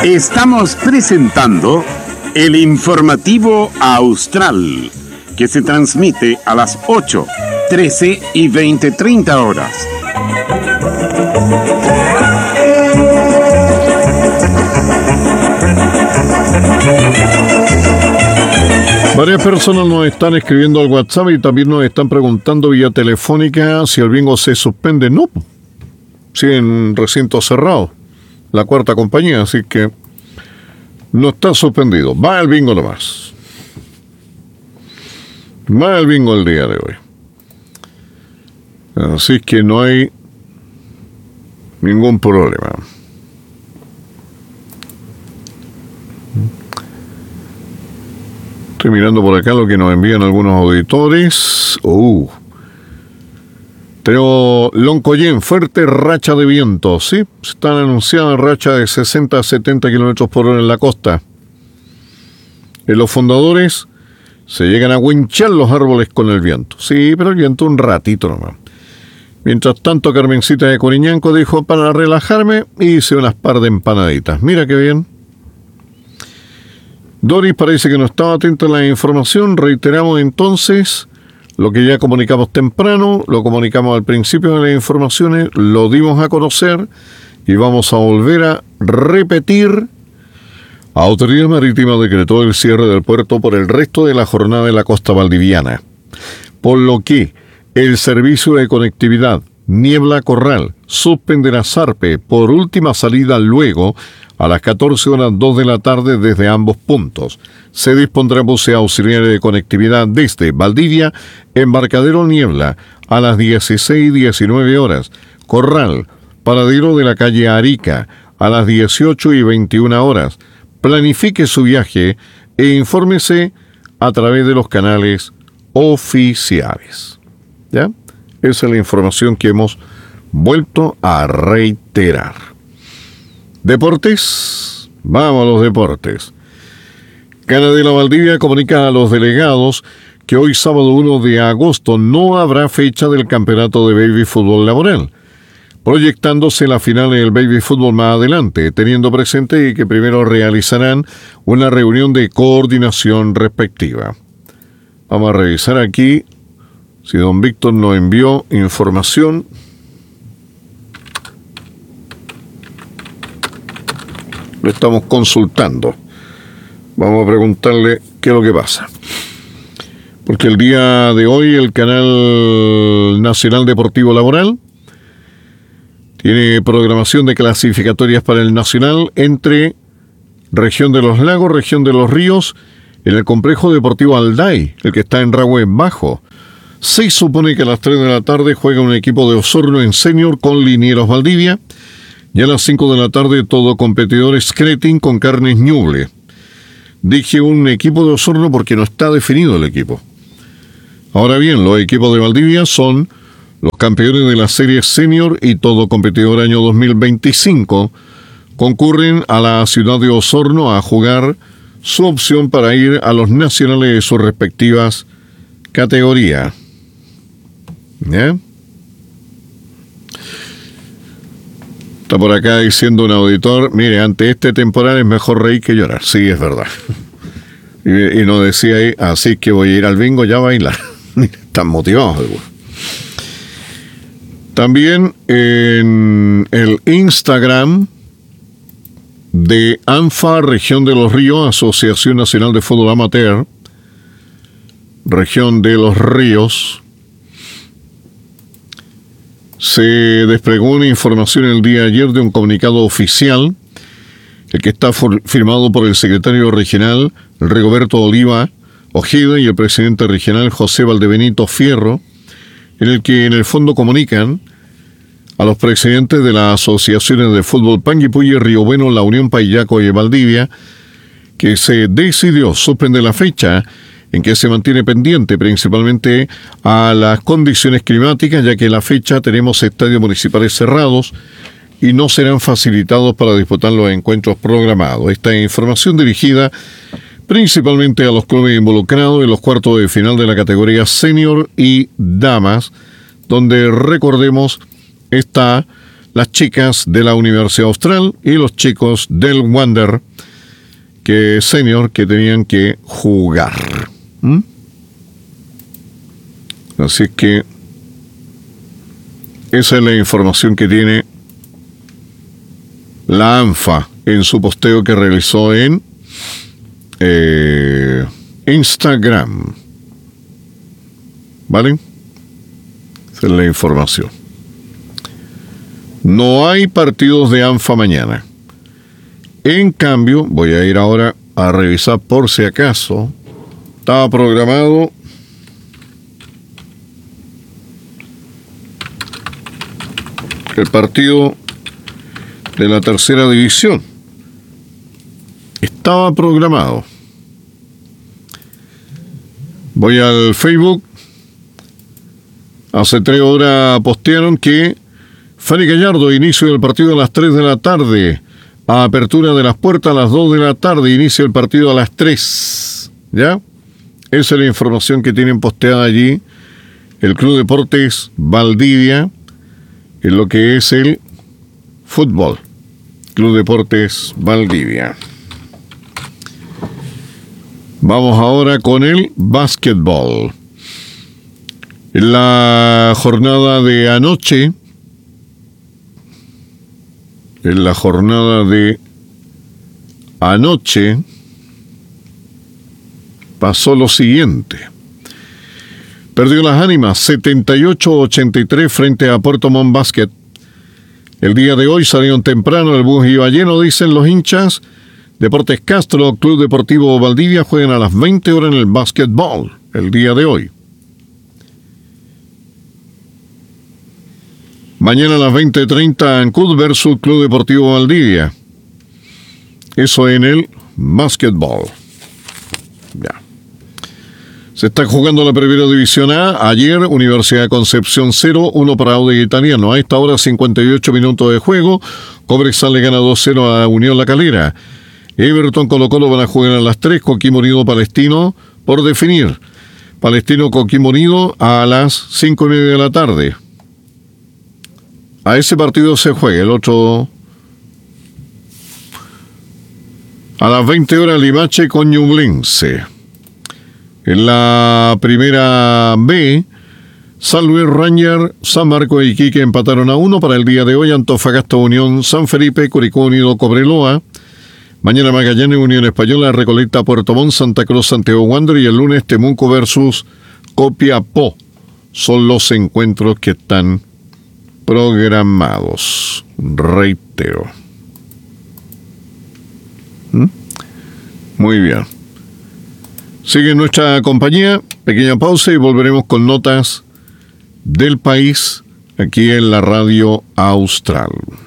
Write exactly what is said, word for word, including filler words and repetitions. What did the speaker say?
Estamos presentando el informativo Austral, que se transmite a las ocho, trece y veinte treinta horas. Varias personas nos están escribiendo al WhatsApp y también nos están preguntando vía telefónica si el bingo se suspende. No, sigue en recinto cerrado, la cuarta compañía, así que no está suspendido. Va el bingo nomás. Va el bingo el día de hoy. Así que no hay ningún problema. Estoy mirando por acá lo que nos envían algunos auditores. Uh. Tenemos Loncoyen, fuerte racha de viento. Sí, están anunciadas rachas de sesenta a setenta kilómetros por hora en la costa. En los fundadores se llegan a winchar los árboles con el viento. Sí, pero el viento un ratito nomás. Mientras tanto, Carmencita de Coriñanco dijo, para relajarme hice unas par de empanaditas. Mira qué bien. Doris parece que no estaba atenta a la información. Reiteramos entonces lo que ya comunicamos temprano, lo comunicamos al principio de las informaciones, lo dimos a conocer y vamos a volver a repetir. Autoridad Marítima decretó el cierre del puerto por el resto de la jornada en la costa valdiviana, por lo que el servicio de conectividad Niebla Corral suspenderá zarpe por última salida luego a las catorce horas dos de la tarde desde ambos puntos. Se dispondrá buses auxiliares de conectividad desde Valdivia, Embarcadero Niebla, a las dieciséis y diecinueve horas. Corral, paradero de la calle Arica, a las dieciocho y veintiuna horas. Planifique su viaje e infórmese a través de los canales oficiales. ¿Ya? Esa es la información que hemos vuelto a reiterar. Deportes, vamos a los deportes. Ganadero Valdivia comunica a los delegados que hoy sábado uno de agosto no habrá fecha del campeonato de baby fútbol laboral, proyectándose la final del baby fútbol más adelante, teniendo presente que primero realizarán una reunión de coordinación respectiva. Vamos a revisar aquí si don Víctor nos envió información. Lo estamos consultando. Vamos a preguntarle qué es lo que pasa. Porque el día de hoy el Canal Nacional Deportivo Laboral tiene programación de clasificatorias para el Nacional entre Región de los Lagos, Región de los Ríos, en el Complejo Deportivo Alday, el que está en Rahue Bajo. Se supone que a las tres de la tarde juega un equipo de Osorno en senior con Linieros Valdivia. Y a las cinco de la tarde todo competidor Scretin con Carnes Ñuble. Dije un equipo de Osorno porque no está definido el equipo. Ahora bien, los equipos de Valdivia son los campeones de la serie senior y todo competidor año dos mil veinticinco. Concurren a la ciudad de Osorno a jugar su opción para ir a los nacionales de sus respectivas categorías. ¿Ya? Está por acá diciendo un auditor, mire, ante este temporal es mejor reír que llorar. Sí, es verdad. Y, y nos decía ahí, así que voy a ir al bingo ya a bailar. Están motivados. También en el Instagram de ANFA, Región de los Ríos, Asociación Nacional de Fútbol Amateur, Región de los Ríos, se desplegó una información el día de ayer de un comunicado oficial, el que está for- firmado por el secretario regional Rigoberto Oliva Ojeda y el presidente regional José Valdebenito Fierro, en el que en el fondo comunican a los presidentes de las asociaciones de fútbol Panguipulli, Río Bueno, La Unión Payaco y Valdivia, que se decidió suspender la fecha en que se mantiene pendiente principalmente a las condiciones climáticas, ya que en la fecha tenemos estadios municipales cerrados y no serán facilitados para disputar los encuentros programados. Esta información dirigida principalmente a los clubes involucrados en los cuartos de final de la categoría senior y damas, donde recordemos está las chicas de la Universidad Austral y los chicos del Wander que senior que tenían que jugar. ¿Mm? Así que esa es la información que tiene la ANFA en su posteo que realizó en eh, Instagram. ¿Vale? Esa es la información. No hay partidos de ANFA mañana. En cambio, voy a ir ahora a revisar por si acaso. Estaba programado el partido de la tercera división. Estaba programado. Voy al Facebook. Hace tres horas postearon que Fanny Gallardo, inicio del partido a las tres de la tarde. A apertura de las puertas a las dos de la tarde. Inicia el partido a las tres. ¿Ya? Esa es la información que tienen posteada allí el Club Deportes Valdivia en lo que es el fútbol. Club Deportes Valdivia. Vamos ahora con el básquetbol. En la jornada de anoche, en la jornada de anoche, pasó lo siguiente. Perdió las ánimas setenta y ocho a ochenta y tres frente a Puerto Montt Basket. El día de hoy salieron temprano, el bus iba lleno, dicen los hinchas. Deportes Castro, Club Deportivo Valdivia juegan a las veinte horas en el básquetbol, el día de hoy. Mañana a las veinte treinta, Ancud versus Club Deportivo Valdivia. Eso en el básquetbol. Ya. Se está jugando la primera división A. Ayer, Universidad de Concepción cero, uno para Audax Italiano. A esta hora, cincuenta y ocho minutos de juego. Cobresal le gana dos cero a Unión La Calera. Everton Colo Colo van a jugar a las tres. Coquimbo Unido Palestino por definir. Palestino Coquimbo Unido a las cinco y media de la tarde. A ese partido se juega. El otro a las veinte horas, Limache con Ñublense. En la primera B, San Luis Ranger, San Marcos e Iquique empataron a uno. Para el día de hoy, Antofagasta Unión, San Felipe, Curicó Unido, Cobreloa. Mañana Magallanes, Unión Española, Recoleta, Puerto Montt, Santa Cruz, Santiago Wander. Y el lunes, Temuco versus Copiapó. Son los encuentros que están programados. Reitero. ¿Mm? Muy bien. Sigue nuestra compañía, pequeña pausa y volveremos con notas del país aquí en la Radio Austral.